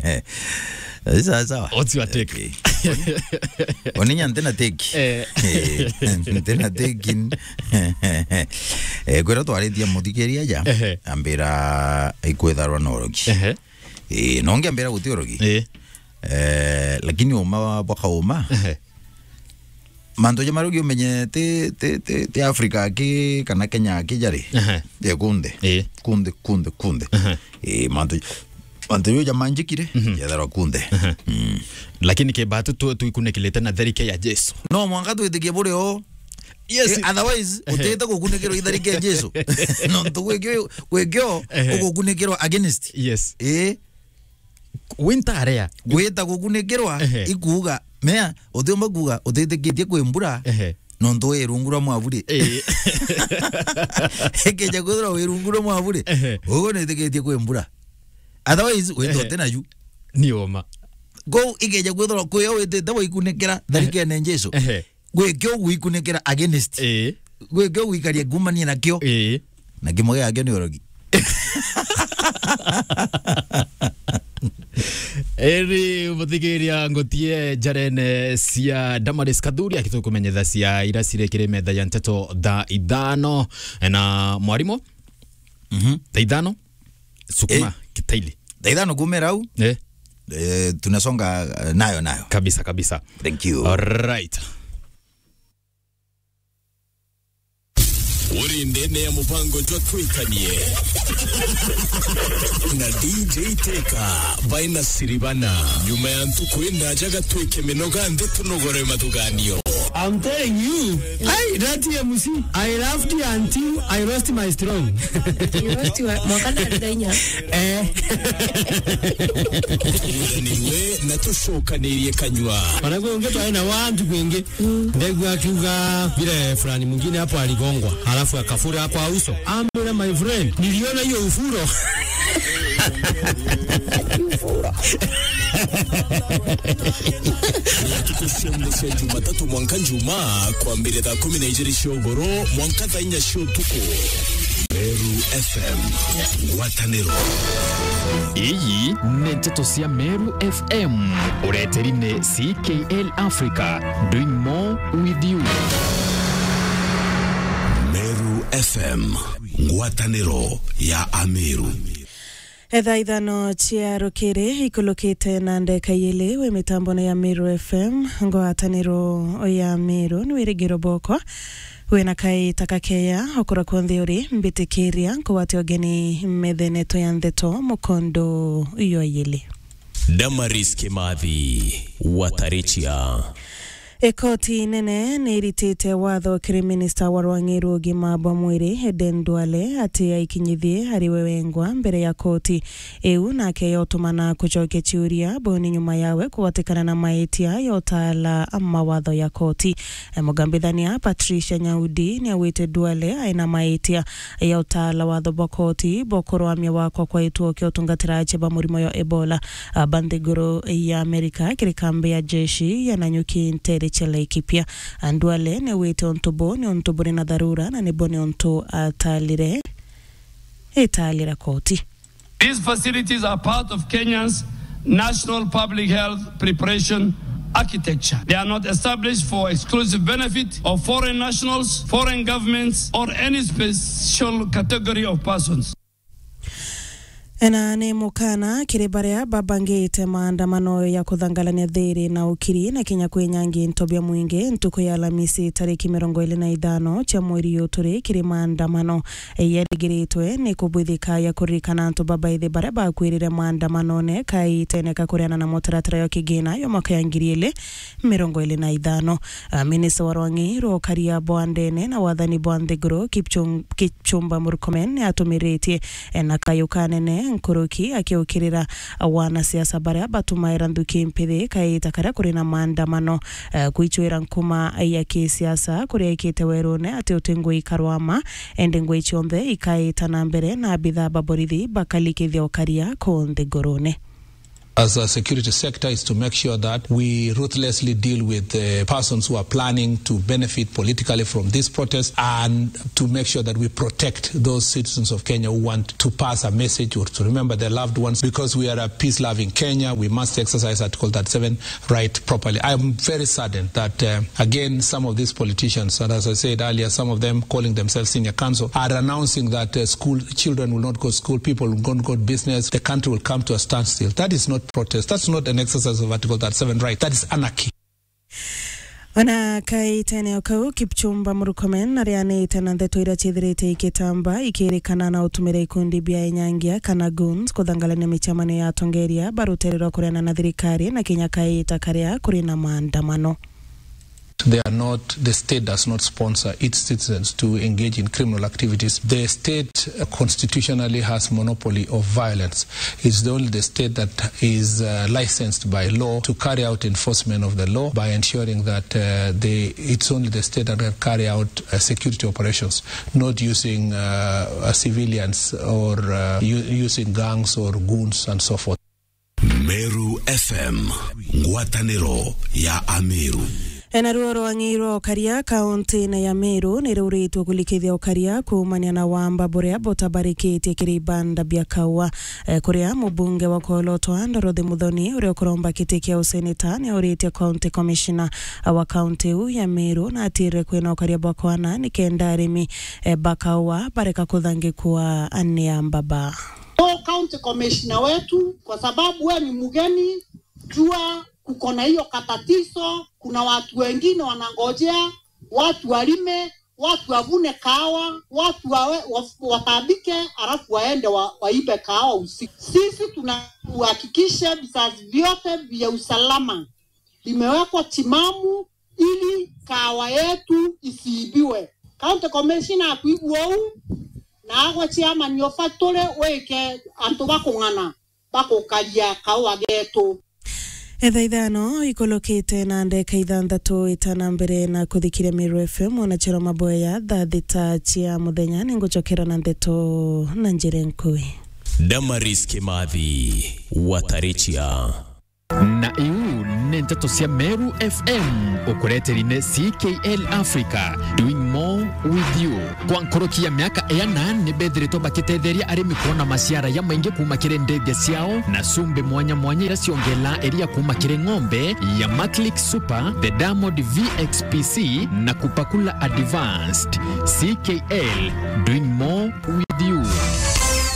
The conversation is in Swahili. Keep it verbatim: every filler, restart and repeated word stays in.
Sawa sawa. What's your take? Oninya ntena take. Eh. Ntena take. Eh kwera twaritia mutikeria ja. Ambira ikwetharwa norogi. Eh. Eh nonge ambira gutiorogi. Eh. Eh lakini oma baka oma. Eh. Mando jamarugi umenye te te te te Afrika ki kana Kenya ki jari. Eh. De kunde. Eh. Kunde kunde kunde. Eh mando Anteyo jamanje kire ya daro kunde. Mm. Lakini ke batu tu tu ikune kileta na dharike ya Yesu. No mwanga tu itike bure o. Yes, eh, otherwise uteta kukunekero idharike ya Yesu. No ntuwekyo wekyo ukukunekero against. Yes. Eh winter area. Gweta kukunekerwa ikuga mea otemba kuga oteteketie kwembura. No ntoe rungura mwavuri. Eh. Ekeja kudra werungura mwavuri. Ogo neteketie kwembura. Otherwise we do tena ju ni oma go igeja gwethora kuyo wete dawa ikunekera dharike na Yesu gwe kyo wikunekera against eh gwe kyo wikaria gumania na kyo eh na kimoge yake ni orogi eri muthigiria ngotie jarene cia Damaris Kaduri akitukumenyetha cia irasire kiremeda ya nteto da idano na mwarimo mhm da idano sukuma kitaili daidano kumera au eh eh tunasonga uh, nayo nayo kabisa kabisa. Thank you. All right. Uri ndene ya mupango jwa tuikanie na D J Teka baina siribana nyuma ya ntu kuenda jaga tuike minoga ndetu nogore matuganio. I'm telling you, hey, that M C, I laughed until I lost my strong. You lost your mwakana ridainya. Eh. Niwe natushoka niriye kanywa. Wanako ungeto aina wantu kwenge. Ndegu akiuga vile fulani mwingine hapo aligongwa. Halafu akafura hapo auso. Ambula my friend, niliona hiyo ufuro. Ufuro. Tukushemeshe Jumatatu mwanka njuma kwa mbele da kumi na ijeri shogoro mwanka da inya show tuko Meru F M Watanero. Iyi nenteto cia Meru F M ureterine C K L Africa, doing more with you. Meru F M Watanero ya Ameru. Edha idhano chia rokere ikulokite na ndeka yele we mitambo na ya Meru F M ngwataniro ya Meru niwirigiro boko wena kai takakeya okora kontheori mbitikiria kwate ogeni metheneto ya ndeto mukondo iyo yele Damaris Kimathi Watarichia. Ekoti nene niritite watho kiri minister wa Rwangiru ugima bwa mwiri Eden Duale ati aikinyithie hari wewengwa mbere ya koti eu nake yotumana kuchoke chiuria boni nyuma yawe kuwatikana na maitia yotala mawatho ya koti. Mugambithania Patricia Nyaudi ni awite Duale aina maitia yotala watho bwa koti bokorwamia wakwa kwa ituo kia utungatira cheba murimo yo Ebola. Bandeguro ya Amerika kiri kambi ya jeshi ya Nanyuki Ntere chela ikipia Duale ne wete ontobo ni ontobore na dharura na nebone onto atalire etalira koti. These facilities are part of Kenya's national public health preparation architecture. They are not established for exclusive benefit of foreign nationals, foreign governments, or any special category of persons. Ena ne mukana kiribarea babangite maandamano ya kuthangalania thiri na ukiri na Kenya kwenyangi ntobia mwingi ntuko ya Alhamisi tariki mirongo ine na ithano cha mweri uturi kiri maandamano yarigiritwe ni kubwithika ya kurikana ntu babaithe bare bakwirire maandamano ne kai teneka kuriana na motaratara ya kigina yo mwaka ya ngiri ile mirongo ile na ithano. Minista wa Rwangiru Karia Bwandene na wathani Bwandegro Kipchumba Murkomen atumiretie na kayukane ne Nkuruki akiukirira wana siasa bare batumaira nduki mpithe kaita kara kuri na maandamano uh, kuichwira nkuma ya kisiasa kuri ikite werone ati utengo ikarwama ende ngwe chonde ikaita na mbere na bitha baborithi bakalikithia okaria konde gorone. as a security sector is to make sure that we ruthlessly deal with the persons who are planning to benefit politically from this protest, and to make sure that we protect those citizens of Kenya who want to pass a message or to remember their loved ones. Because we are a peace-loving Kenya, we must exercise Article thirty-seven right properly. I am very saddened that, uh, again, some of these politicians, and as I said earlier, some of them calling themselves senior council, are announcing that uh, school children will not go to school, people will not go to business, the country will come to a standstill. That is not protest. That's not an exercise of Article thirty-seven right. That is anarchy. Wana kai tene okau Kipchumba Murkomen nariane tena ndeto ira chithirite ikitamba ikirikana na utumire ikundi bia enyangia kana guns kuthangalania michamano ya tongeria baruterero kurena na thirikari na Kenya kai takaria kurina maandamano. They are not, the state does not sponsor its citizens to engage in criminal activities. The state uh, constitutionally has monopoly of violence. It's the only the state that is uh, licensed by law to carry out enforcement of the law by ensuring that uh, they, it's only the state that can carry out uh, security operations, not using uh, uh, civilians or uh, using gangs or goons and so forth. Meru F M, Ngwataniro ya Ameru. Enaruoro angiro karia kaunti na ya Meru niruritwo kulikithia ukaria kumania na wamba borea botabarikite kiribanda biakawa e, kuria mubunge wa Kolotwa Ndorothi Muthoni uria kuromba kitikia useneta ni urite county commissioner wa county u ya Meru na atire kwena ukaria bwakwana ni kenda arimi e, bakawa bareka kuthangi kwa ania mbaba. O county commissioner wetu, kwa sababu we ni mugeni, jua kukona hiyo katatiso, kuna watu wengine wanangojea, watu walime, watu wavune kahawa, watu wawe, watabike, alafu waende wa, waibe kahawa usiku. Sisi tunahakikisha vizazi vyote vya usalama limewekwa timamu ili kahawa yetu isiibiwe. County commissioner akuigwa huu, na agwa chiama niyo factory weke antu bakungana bako kalia kahawa getu. Etha ithano ikolokete na ndeka ithanthatu itana mbere na kuthikire Meru F M onachero maboya thaa thita cia muthenya ninguchokera na ndeto na njire nkui. Damaris Kimathi Watarichia na iu nentato cia Meru F M ukureterine C K L Africa, doing more with you. Kwa nkorokia miaka eyana ni bedhirito bakitetheria arimi kuona masiara ya maingi kumakire ndege ciao na sumbe mwanya mwanya irasiongela eria kumakire ng'ombe ya Maclick Super, the Diamond V X P C na kupakula Advanced. C K L, doing more with